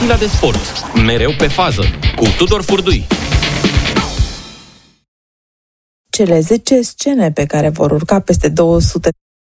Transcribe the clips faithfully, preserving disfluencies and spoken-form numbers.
Știla de sport, mereu pe fază, cu Tudor Furdui. Cele zece scene pe care vor urca peste două sute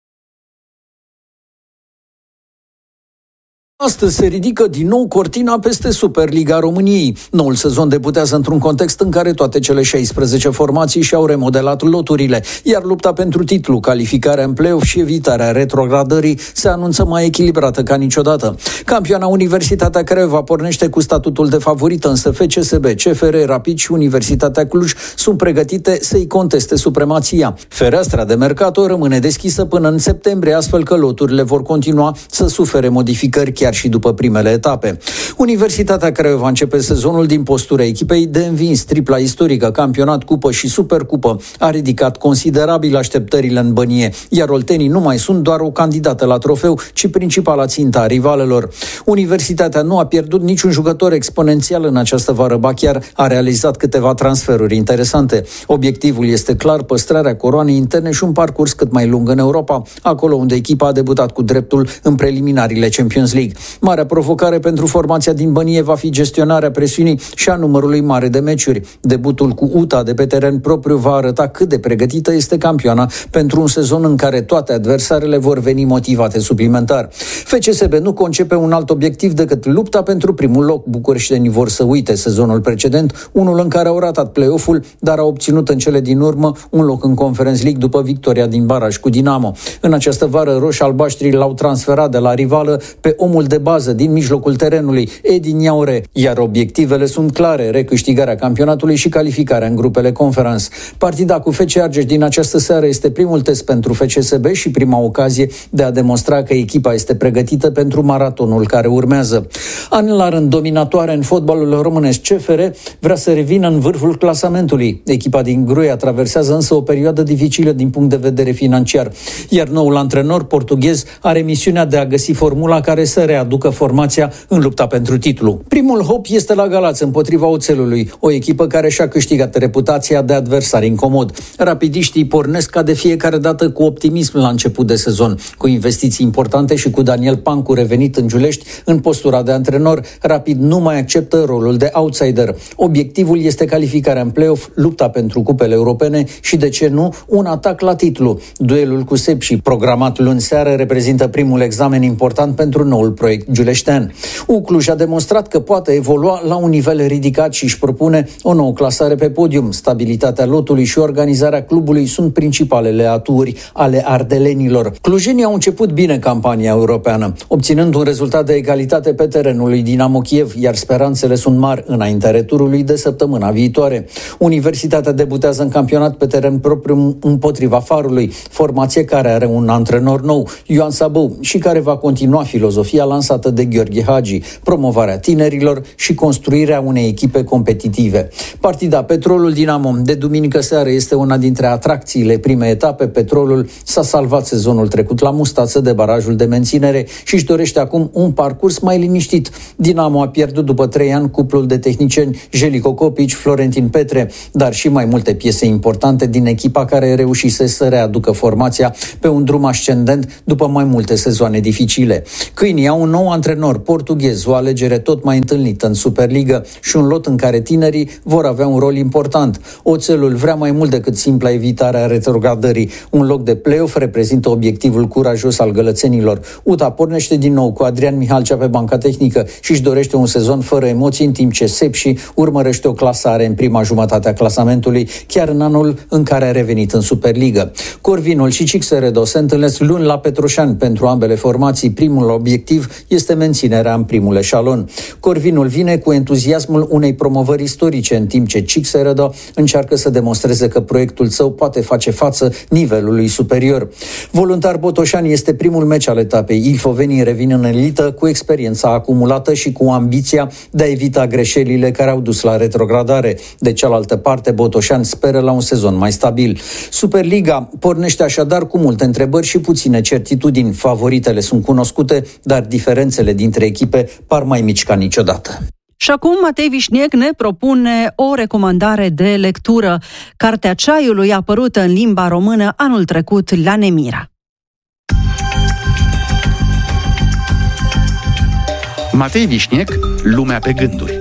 Astăzi se ridică din nou cortina peste Superliga României. Noul sezon debutează într-un context în care toate cele șaisprezece formații și-au remodelat loturile, iar lupta pentru titlu, calificarea în play-off și evitarea retrogradării se anunță mai echilibrată ca niciodată. Campioana Universitatea Craiova pornește cu statutul de favorită, însă F C S B, C F R, Rapid și Universitatea Cluj sunt pregătite să-i conteste supremația. Fereastra de mercato rămâne deschisă până în septembrie, astfel că loturile vor continua să sufere modificări chiar și după primele etape. Universitatea Craiova începe sezonul din postura echipei de învins. Tripla istorică, campionat, cupă și supercupă, a ridicat considerabil așteptările în bănie, iar oltenii nu mai sunt doar o candidată la trofeu, ci principala țintă a rivalelor. Universitatea nu a pierdut niciun jucător exponențial în această vară, ba chiar a realizat câteva transferuri interesante. Obiectivul este clar, păstrarea coroanei interne și un parcurs cât mai lung în Europa, acolo unde echipa a debutat cu dreptul în preliminariile Champions League. Marea provocare pentru formația din bănie va fi gestionarea presiunii și a numărului mare de meciuri. Debutul cu U T A de pe teren propriu va arăta cât de pregătită este campioana pentru un sezon în care toate adversarele vor veni motivate suplimentar. F C S B nu concepe un alt obiectiv decât lupta pentru primul loc. Bucureștenii vor să uite sezonul precedent, unul în care au ratat play-off-ul, dar au obținut în cele din urmă un loc în Conference League după victoria din baraj cu Dinamo. În această vară, roșii-albaștri l-au transferat de la rivală pe omul de bază din mijlocul terenului, Edi Niaure, iar obiectivele sunt clare: recâștigarea campionatului și calificarea în grupele Conference. Partida cu F C Argeș din această seară este primul test pentru F C S B și prima ocazie de a demonstra că echipa este pregătită pentru maratonul care urmează. An la rând dominatoare în fotbalul românesc, C F R vrea să revină în vârful clasamentului. Echipa din Gruia traversează însă o perioadă dificilă din punct de vedere financiar, iar noul antrenor portughez are misiunea de a găsi formula care să readucă formația în lupta pentru titlu. Primul hop este la Galați împotriva Oțelului, o echipă care și-a câștigat reputația de adversar incomod. Rapidiștii pornesc ca de fiecare dată cu optimism la început de sezon. Cu investiții importante și cu Daniel Pancu revenit în Giulești în postura de antrenor, Rapid nu mai acceptă rolul de outsider. Obiectivul este calificarea în play-off, lupta pentru cupele europene și, de ce nu, un atac la titlu. Duelul cu Sepsi, programat luni seară, reprezintă primul examen important pentru noul proiect giuleștean. U Cluj a demonstrat că poate evolua la un nivel ridicat și își propune o nouă clasare pe podium. Stabilitatea lotului și organizarea clubului sunt principalele aturi ale ardelenilor. Clujenii au început bine campania europeană, obținând un rezultat de egalitate pe terenul lui Dinamo Kiev, iar speranțele sunt mari înaintea returului de săptămâna viitoare. Universitatea debutează în campionat pe teren propriu împotriva Farului, formație care are un antrenor nou, Ioan Sabău, și care va continua filozofia lansată de Gheorghe Hagi, promovarea tinerilor și construirea unei echipe competitive. Partida Petrolul Dinamo de duminică seară este una dintre atracțiile primei etape. Petrolul s-a salvat sezonul trecut la mustață de barajul de menținere și își dorește acum un parcurs mai liniștit. Dinamo a pierdut după trei ani cuplul de tehnicieni Jelico Copici, Florentin Petre, dar și mai multe piese importante din echipa care reușise să readucă formația pe un drum ascendent după mai multe sezoane dificile. Câinii au un nou antrenor portughez, o alegere tot mai întâlnită în Superliga și un lot în care tinerii vor avea un rol important. Oțelul vrea mai mult decât simpla evitare a retrogradării. Un loc de play-off reprezintă obiectivul curajos al gălățenilor. U T A pornește din nou cu Adrian Mihalcea pe banca tehnică și își dorește un sezon fără emoții, în timp ce Sepsi urmărește o clasare în prima jumătate a clasamentului, chiar în anul în care a revenit în Superliga. Corvinul și Cixeredo se întâlnesc luni la Petroșani. Pentru ambele formații, primul obiectiv este menținerea în primul eșalon. Corvinul vine cu entuziasmul unei promovări istorice, în timp ce Cixeredo încearcă să demonstreze că proiectul său poate face față nivelului superior. Voluntar Botoșani este primul meci al etapei. Ilfovenii revin în elită cu experiența acumulată și cu ambiția de a evita greșelile care au dus la retrogradare. De cealaltă parte, Botoșani speră la un sezon mai stabil. Superliga pornește așadar cu multe întrebări și puține certitudini. Favoritele sunt cunoscute, dar diferențele dintre echipe par mai mici ca niciodată. Și acum Matei Vișniec ne propune o recomandare de lectură. Cartea Ceaiului, apărută în limba română anul trecut la Nemira. Matei Vișniec, Lumea pe gânduri.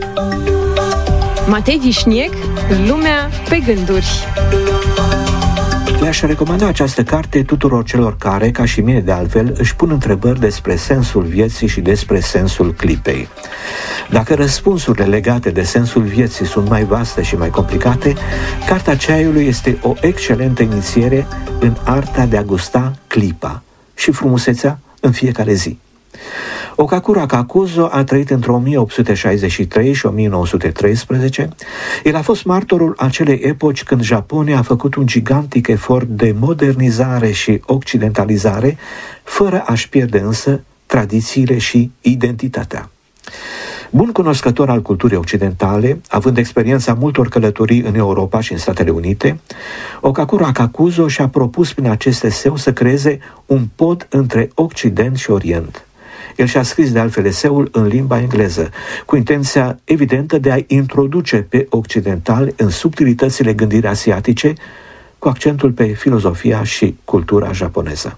Matei Vișniec, Lumea pe gânduri. Le-aș recomanda această carte tuturor celor care, ca și mine de altfel, își pun întrebări despre sensul vieții și despre sensul clipei. Dacă răspunsurile legate de sensul vieții sunt mai vaste și mai complicate, Cartea Ceaiului este o excelentă inițiere în arta de a gusta clipa și frumusețea în fiecare zi. Okakura Kakuzo a trăit între o mie opt sute șaizeci și trei și o mie nouă sute treisprezece. El a fost martorul acelei epoci când Japonia a făcut un gigantic efort de modernizare și occidentalizare, fără a-și pierde însă tradițiile și identitatea. Bun cunoscător al culturii occidentale, având experiența multor călătorii în Europa și în Statele Unite, Okakura Kakuzo și-a propus prin acest eseu să creeze un pod între Occident și Orient. El și-a scris de altfel eseul în limba engleză, cu intenția evidentă de a introduce pe occidentali în subtilitățile gândirii asiatice, cu accentul pe filozofia și cultura japoneză.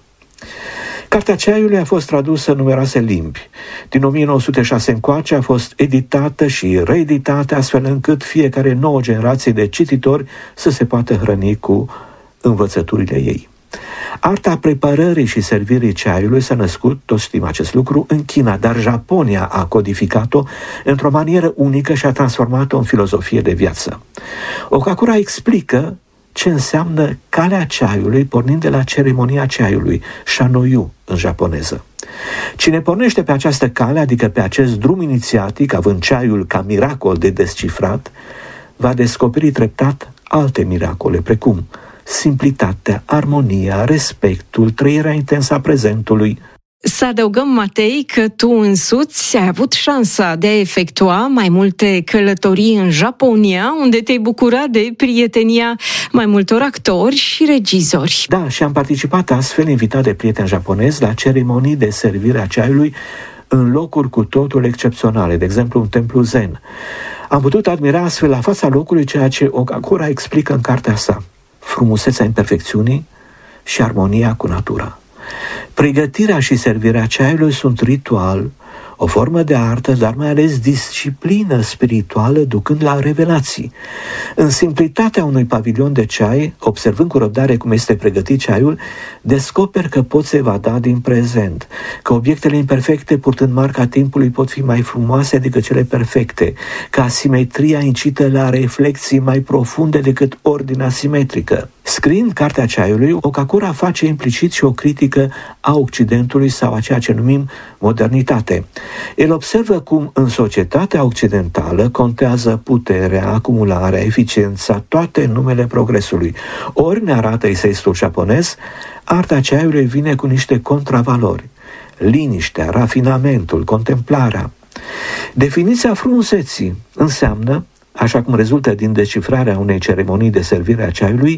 Cartea Ceaiului a fost tradusă în numeroase limbi. Din o mie nouă sute șase încoace a fost editată și reeditată astfel încât fiecare nouă generație de cititori să se poată hrăni cu învățăturile ei. Arta preparării și servirii ceaiului s-a născut, toți știm acest lucru, în China, dar Japonia a codificat-o într-o manieră unică și a transformat-o în filozofie de viață. Okakura explică ce înseamnă calea ceaiului pornind de la ceremonia ceaiului, shanoyu în japoneză. Cine pornește pe această cale, adică pe acest drum inițiatic, având ceaiul ca miracol de descifrat, va descoperi treptat alte miracole, precum simplitatea, armonia, respectul, trăirea intensă a prezentului. Să adăugăm, Matei, că tu însuți ai avut șansa de a efectua mai multe călătorii în Japonia, unde te-ai bucurat de prietenia mai multor actori și regizori. Da, și am participat astfel, invitat de prieteni japonezi, la ceremonii de servire a ceaiului în locuri cu totul excepționale, de exemplu un templu zen. Am putut admira astfel la fața locului ceea ce Okakura explică în cartea sa: frumusețea imperfecțiunii și armonia cu natura. Pregătirea și servirea ceaiului sunt ritual, o formă de artă, dar mai ales disciplină spirituală ducând la revelații. În simplitatea unui pavilion de ceai, observând cu răbdare cum este pregătit ceaiul, descoperi că poți evada din prezent, că obiectele imperfecte purtând marca timpului pot fi mai frumoase decât cele perfecte, că asimetria incită la reflexii mai profunde decât ordinea simetrică. Scriind Cartea Ceaiului, Okakura face implicit și o critică a Occidentului sau a ceea ce numim modernitate. El observă cum în societatea occidentală contează puterea, acumularea, eficiența, toate în numele progresului. Ori, ne arată eseistul japonez, arta ceaiului vine cu niște contravalori: liniștea, rafinamentul, contemplarea. Definiția frumuseții înseamnă, așa cum rezultă din descifrarea unei ceremonii de servire a ceaiului,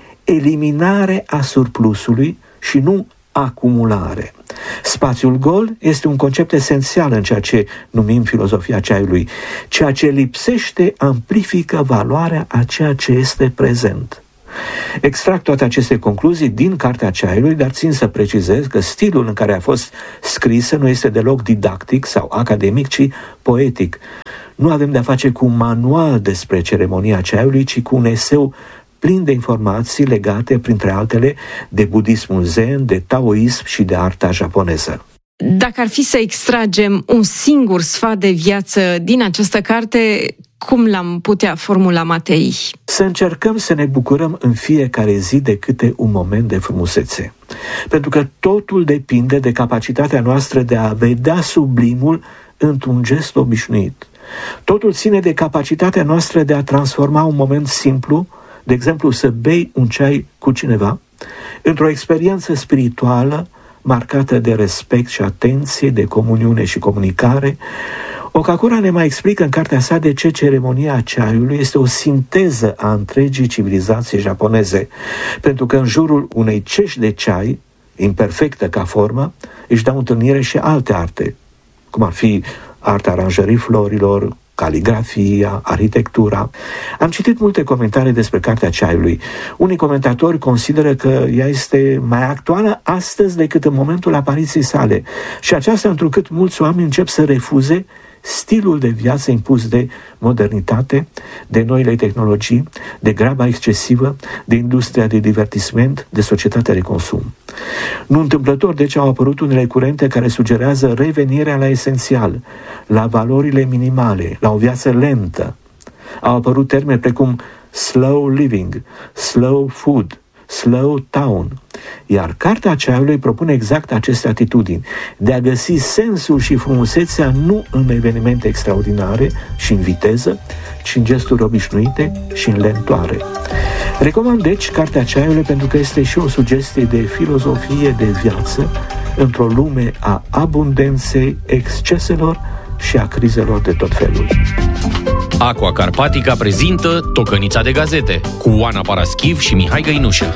eliminare a surplusului și nu acumulare. Spațiul gol este un concept esențial în ceea ce numim filozofia ceaiului. Ceea ce lipsește amplifică valoarea a ceea ce este prezent. Extrag toate aceste concluzii din Cartea Ceaiului, dar țin să precizez că stilul în care a fost scrisă nu este deloc didactic sau academic, ci poetic. Nu avem de-a face cu un manual despre ceremonia ceaiului, ci cu un eseu plin de informații legate, printre altele, de budismul zen, de taoism și de arta japoneză. Dacă ar fi să extragem un singur sfat de viață din această carte, cum l-am putea formula, Matei? Să încercăm să ne bucurăm în fiecare zi de câte un moment de frumusețe. Pentru că totul depinde de capacitatea noastră de a vedea sublimul într-un gest obișnuit. Totul ține de capacitatea noastră de a transforma un moment simplu, de exemplu să bei un ceai cu cineva, într-o experiență spirituală marcată de respect și atenție, de comuniune și comunicare. Okakura ne mai explică în cartea sa de ce ceremonia ceaiului este o sinteză a întregii civilizații japoneze, pentru că în jurul unei cești de ceai, imperfectă ca formă, își dau întâlnire și alte arte, cum ar fi arta aranjării florilor, caligrafia, arhitectura. Am citit multe comentarii despre Cartea Ceaiului. Unii comentatori consideră că ea este mai actuală astăzi decât în momentul apariției sale și aceasta întrucât mulți oameni încep să refuze stilul de viață impus de modernitate, de noile tehnologii, de graba excesivă, de industria de divertisment, de societatea de consum. Nu întâmplător, deci, au apărut unele curente care sugerează revenirea la esențial, la valorile minimale, la o viață lentă. Au apărut termeni precum slow living, slow food, slow town. Iar Cartea Ceaiului propune exact aceste atitudini, de a găsi sensul și frumusețea nu în evenimente extraordinare și în viteză, ci în gesturi obișnuite și în lentoare. Recomand, deci, Cartea Ceaiului pentru că este și o sugestie de filozofie de viață într-o lume a abundenței, exceselor și a crizelor de tot felul. Aqua Carpatica prezintă Tocănița de gazete cu Oana Paraschiv și Mihai Găinușă.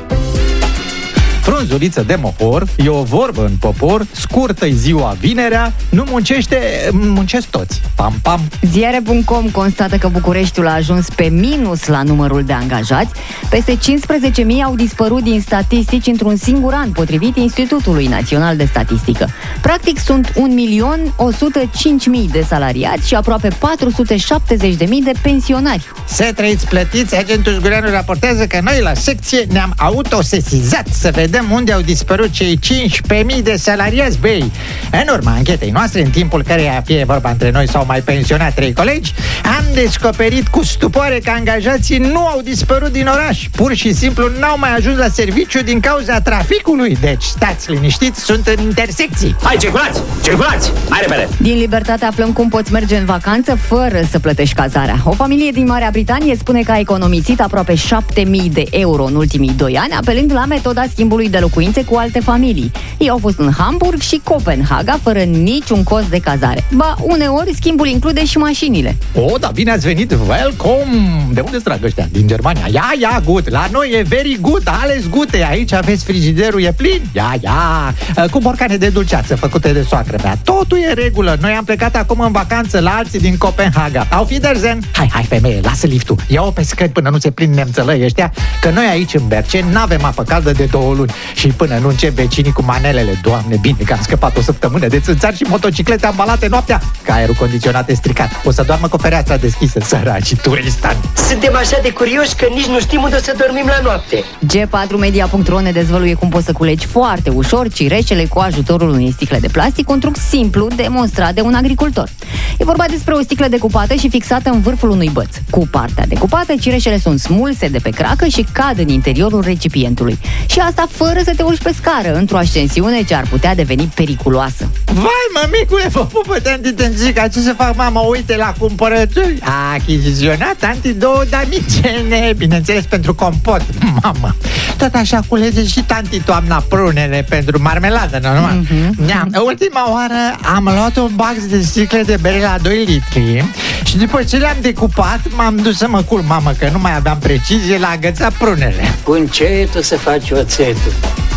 Frunzuliță de mohor, e o vorbă în popor, scurtă-i ziua vinerea, nu muncește, muncesc toți. Pam, pam. Ziare punct com constată că Bucureștiul a ajuns pe minus la numărul de angajați. Peste cincisprezece mii au dispărut din statistici într-un singur an, potrivit Institutului Național de Statistică. Practic sunt un milion o sută cinci mii de salariați și aproape patru sute șaptezeci de mii de pensionari. Să trăiți plătiți, agentul Zgureanu raportează că noi la secție ne-am autosesizat să vedem unde au dispărut cei cincisprezece mii de salariați, băi. În urma anchetei noastre, în timpul căreia, fie vorba între noi sau mai pensionat trei colegi, am descoperit cu stupoare că angajații nu au dispărut din oraș. Pur și simplu n-au mai ajuns la serviciu din cauza traficului. Deci stați liniștiți, sunt în intersecții. Hai, circulați! Circulați! Mai repede! Din Libertate aflăm cum poți merge în vacanță fără să plătești cazarea. O familie din Marea Britanie spune că a economisit aproape șapte mii de euro în ultimii doi ani, apelând la metoda schimbului de locuințe cu alte familii. Ei au fost în Hamburg și Copenhaga fără niciun cost de cazare. Ba, uneori schimbul include și mașinile. O, da, bine ați venit, welcome! De unde-s drag ăștia? Din Germania. Ia, ia, good! La noi e very good, ales gute. Aici aveți frigiderul, e plin? Ia, ia! Cu borcane de dulceață făcute de soacră mea. Totul e în regulă. Noi am plecat acum în vacanță la alții din Copenhaga. Auf Wiedersehen! Hai, hai, femeie, lasă liftul. Ia-o pe scări până nu se prind nemțălăi ăștia, că noi aici în Berceni n-avem apă caldă de două luni. Și până nu încep vecinii cu manelele. Doamne, bine că am scăpat o săptămână de țânțari și motociclete ambalate noaptea, că aerul condiționat e stricat. O să doarmă cu fereastra deschisă, săraci turistani. Suntem așa de curioși că nici nu știm unde o să dormim la noapte. G patru media punct ro ne dezvăluie cum poți să culegi foarte ușor cireșele cu ajutorul unei sticle de plastic, un truc simplu demonstrat de un agricultor. E vorba despre o sticlă decupată și fixată în vârful unui băț. Cu partea decupată, cireșele sunt smulse de pe cracă și cad în interiorul recipientului. Și asta fără să te urci pe scară, într-o ascensiune ce ar putea deveni periculoasă. Vai, mămicule, vă pupă, tanti Tânzica, ce să fac, mama, uite la cumpărături. A achiziționat tanti două damicene, bineînțeles pentru compot. Mamă, tot așa culege și tanti toamna prunele pentru marmeladă, normal. Mm-hmm. Ultima oară am luat un box de sticle de bere la doi litri și după ce le-am decupat, m-am dus să mă culc, mamă, că nu mai aveam precizie la agăța prunele. Cu încetul să faci oțetul.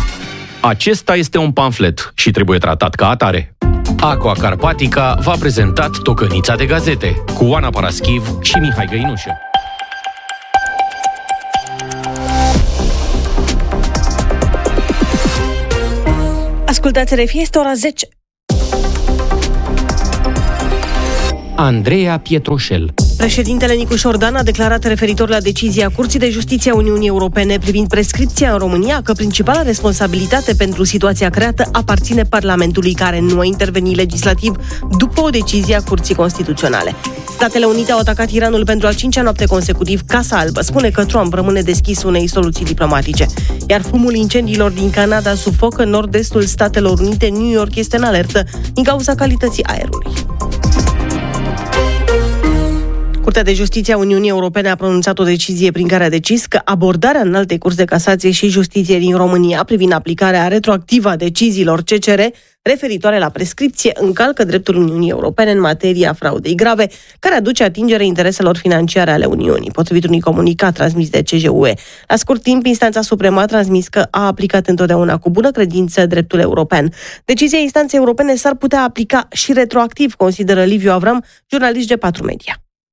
Acesta este un pamflet și trebuie tratat ca atare. Aqua Carpatica v-a prezentat Tocănița de gazete cu Oana Paraschiv și Mihai Găinușă. Ascultați R F I, este ora zece. Andreea Pietroșel. Președintele Nicu Șordan a declarat referitor la decizia Curții de Justiție a Uniunii Europene privind prescripția în România că principala responsabilitate pentru situația creată aparține Parlamentului, care nu a intervenit legislativ după o decizie a Curții Constituționale. Statele Unite au atacat Iranul pentru a cincea noapte consecutiv. Casa Albă spune că Trump rămâne deschis unei soluții diplomatice. Iar fumul incendiilor din Canada sufocă nord-estul Statelor Unite. New York este în alertă din cauza calității aerului. Curtea de Justiție a Uniunii Europene a pronunțat o decizie prin care a decis că abordarea Înaltei Curți de Casație și Justiție din România privind aplicarea retroactivă a deciziilor C C R referitoare la prescripție încalcă dreptul Uniunii Europene în materia fraudei grave, care aduce atingere intereselor financiare ale Uniunii, potrivit unui comunicat transmis de C J U E. La scurt timp, instanța supremă a transmis că a aplicat întotdeauna cu bună credință dreptul european. Decizia instanței europene s-ar putea aplica și retroactiv, consideră Liviu Avram, jurnalist G patru Media.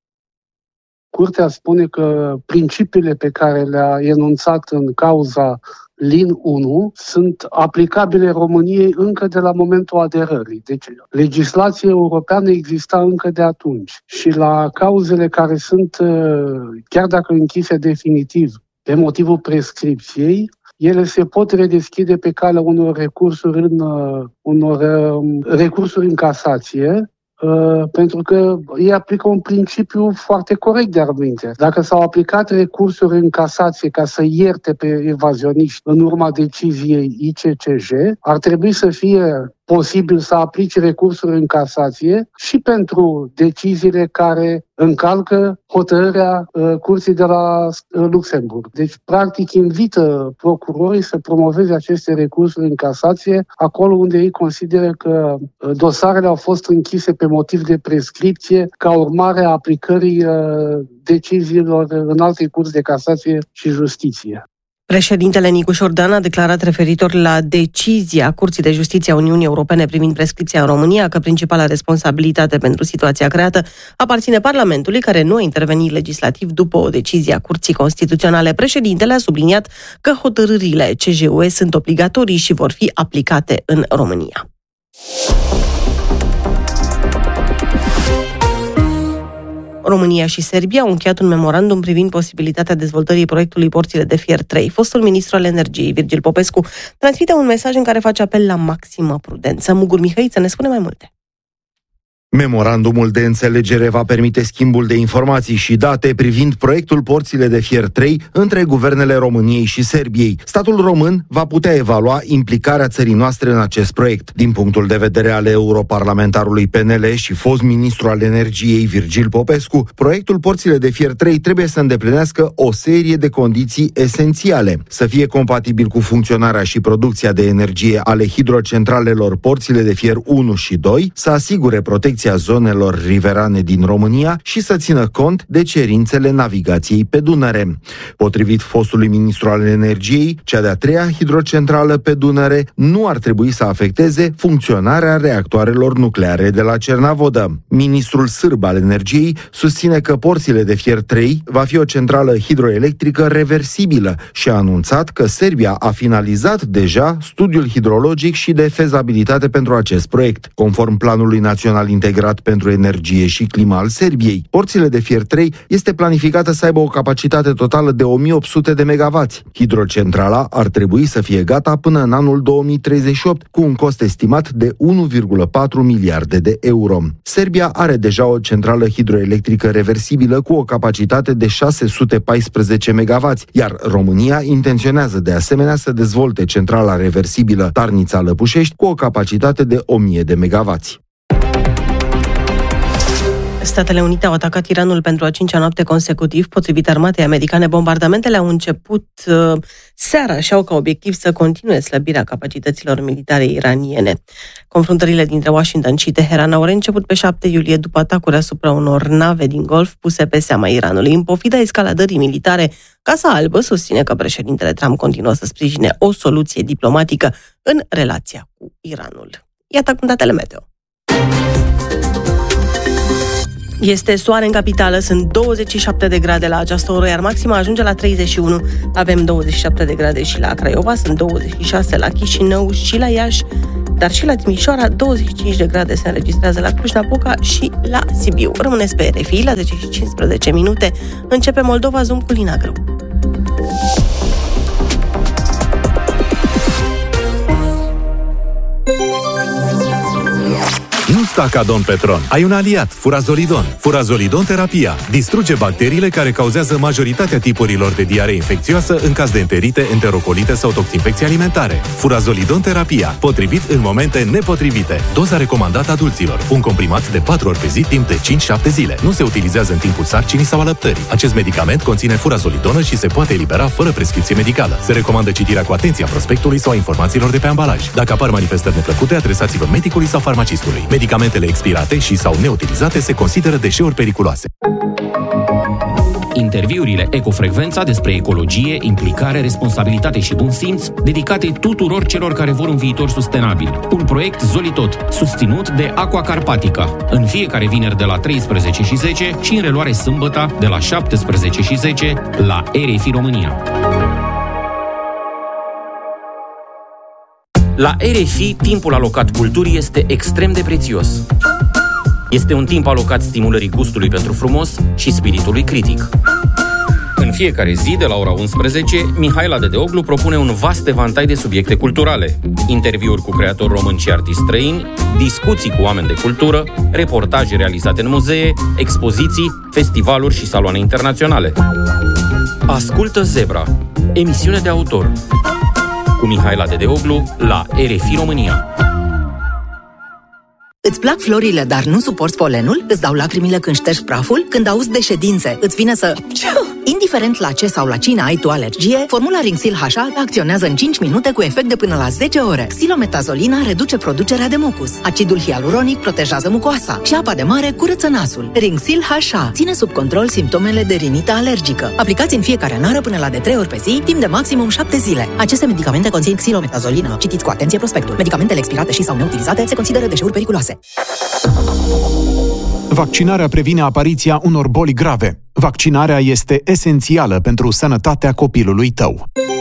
Curtea spune că principiile pe care le-a enunțat în cauza Lin unu sunt aplicabile României încă de la momentul aderării. Deci legislația europeană exista încă de atunci. Și la cauzele care sunt, chiar dacă închise definitiv, pe motivul prescripției, ele se pot redeschide pe calea unor recursuri în, unor recursuri în casație, Uh, pentru că ei aplică un principiu foarte corect de argumente. Dacă s-au aplicat recursuri în casație ca să ierte pe evazioniști în urma deciziei I C C J, ar trebui să fie posibil să aplice recursuri în casație și pentru deciziile care încalcă hotărârea uh, Curții de la uh, Luxemburg. Deci, practic, invită procurorii să promoveze aceste recursuri în casație acolo unde ei consideră că uh, dosarele au fost închise pe motiv de prescripție ca urmare a aplicării uh, deciziilor în alte curți de casație și justiție. Președintele Nicu Șordan a declarat referitor la decizia Curții de Justiție a Uniunii Europene privind prescripția în România că principala responsabilitate pentru situația creată aparține Parlamentului, care nu a intervenit legislativ după o decizie a Curții Constituționale. Președintele a subliniat că hotărârile C J U E sunt obligatorii și vor fi aplicate în România. România și Serbia au încheiat un memorandum privind posibilitatea dezvoltării proiectului Porțile de Fier trei. Fostul ministru al energiei, Virgil Popescu, transmite un mesaj în care face apel la maximă prudență. Mugur Mihăiță ne spune mai multe. Memorandumul de înțelegere va permite schimbul de informații și date privind proiectul Porțile de Fier trei între guvernele României și Serbiei. Statul român va putea evalua implicarea țării noastre în acest proiect. Din punctul de vedere al europarlamentarului P N L și fost ministru al energiei Virgil Popescu, proiectul Porțile de Fier trei trebuie să îndeplinească o serie de condiții esențiale. Să fie compatibil cu funcționarea și producția de energie ale hidrocentralelor Porțile de Fier unu și doi, să asigure protecția zonelor riverane din România și să țină cont de cerințele navigației pe Dunăre. Potrivit fostului ministru al energiei, cea de-a treia hidrocentrală pe Dunăre nu ar trebui să afecteze funcționarea reactoarelor nucleare de la Cernavodă. Ministrul sârb al energiei susține că Porțile de Fier trei va fi o centrală hidroelectrică reversibilă și a anunțat că Serbia a finalizat deja studiul hidrologic și de fezabilitate pentru acest proiect. Conform Planului Național Integrat pentru Energie și Climă al Serbiei, Porțile de Fier trei este planificată să aibă o capacitate totală de o mie opt sute de megavați. Hidrocentrala ar trebui să fie gata până în anul două mii treizeci și opt, cu un cost estimat de unu virgulă patru miliarde de euro. Serbia are deja o centrală hidroelectrică reversibilă cu o capacitate de șase sute paisprezece megavați, iar România intenționează de asemenea să dezvolte centrala reversibilă Tarnița-Lăpușești cu o capacitate de o mie de megavați. Statele Unite au atacat Iranul pentru a cincea noapte consecutiv. Potrivit armatei americane, bombardamentele au început uh, seara și au ca obiectiv să continue slăbirea capacităților militare iraniene. Confruntările dintre Washington și Teheran au reînceput pe șapte iulie după atacuri asupra unor nave din Golf puse pe seama Iranului. În pofida escaladării militare, Casa Albă susține că președintele Trump continuă să sprijine o soluție diplomatică în relația cu Iranul. Iată acum datele meteo. Este soare în capitală, sunt douăzeci și șapte de grade la această oră, iar maxima ajunge la treizeci și unu. Avem douăzeci și șapte de grade și la Craiova, sunt douăzeci și șase la Chișinău și la Iași, dar și la Timișoara, douăzeci și cinci de grade se înregistrează la Cluj-Napoca și la Sibiu. Rămâneți pe R F I la zece și cincisprezece minute. Începe Moldova Zoom cu Lina Grâu. Nu sta ca Don Petron. Ai un aliat, Furazolidon. Furazolidon terapia distruge bacteriile care cauzează majoritatea tipurilor de diaree infecțioasă în caz de enterite, enterocolite sau toxinfecții alimentare. Furazolidon terapia, potrivit în momente nepotrivite. Doza recomandată adulților. Un comprimat de patru ori pe zi timp de cinci șapte zile. Nu se utilizează în timpul sarcinii sau alăptării. Acest medicament conține furazolidonă și se poate elibera fără prescripție medicală. Se recomandă citirea cu atenție a prospectului sau a informațiilor de pe ambalaj. Dacă apar manifestări neplăcute, adresați-vă medicului sau farmacistului. Medicamentele expirate și sau neutilizate se consideră deșeuri periculoase. Interviurile Ecofrecvența despre ecologie, implicare, responsabilitate și bun simț, dedicate tuturor celor care vor un viitor sustenabil. Un proiect Zolitot, susținut de Aqua Carpatica. În fiecare vineri de la treisprezece și zece și în reluare sâmbătă de la șaptesprezece și zece la R F I România. La R F I, timpul alocat culturii este extrem de prețios. Este un timp alocat stimulării gustului pentru frumos și spiritului critic. În fiecare zi, de la ora unsprezece, Mihaela Dedeoglu propune un vast evantai de subiecte culturale. Interviuri cu creatori români și artiști străini, discuții cu oameni de cultură, reportaje realizate în muzee, expoziții, festivaluri și saloane internaționale. Ascultă Zebra, emisiune de autor, cu Mihaela Dedeoglu la R F I România. Îți plac florile, dar nu suporți polenul? Îți dau lacrimile când ștergi praful? Când auzi de ședințe, îți vine să... Indiferent la ce sau la cine ai tu alergie, formula Rinxil H A acționează în cinci minute cu efect de până la zece ore. Xilometasolina reduce producerea de mucus. Acidul hialuronic protejează mucoasa și apa de mare curăță nasul. Rinxil H A ține sub control simptomele de rinită alergică. Aplicați în fiecare nară până la de trei ori pe zi, timp de maximum șapte zile. Aceste medicamente conțin xilometazolină. Citiți cu atenție prospectul. Medicamentele expirate și sau neutilizate se consideră deșeuri periculoase. Vaccinarea previne apariția unor boli grave. Vaccinarea este esențială pentru sănătatea copilului tău.